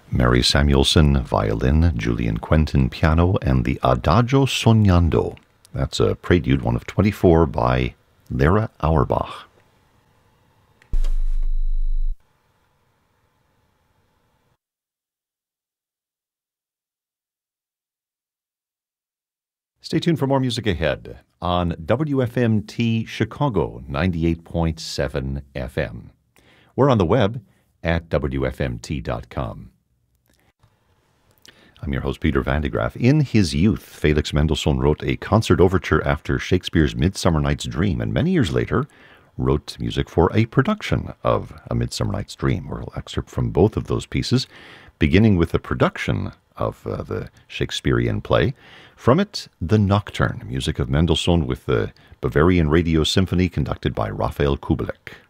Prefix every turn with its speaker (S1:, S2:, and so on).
S1: Mary Samuelson, violin, Julian Quentin, piano, and the Adagio Sognando. That's a prelude, one of 24 by Lara Auerbach. Stay tuned for more music ahead on WFMT Chicago 98.7 FM. We're on the web at WFMT.com. I'm your host, Peter Van de Graaff. In his youth, Felix Mendelssohn wrote a concert overture after Shakespeare's Midsummer Night's Dream, and many years later wrote music for a production of A Midsummer Night's Dream. We'll excerpt from both of those pieces, beginning with the production of the Shakespearean play. From it, The Nocturne, music of Mendelssohn with the Bavarian Radio Symphony conducted by Raphael Kubelik.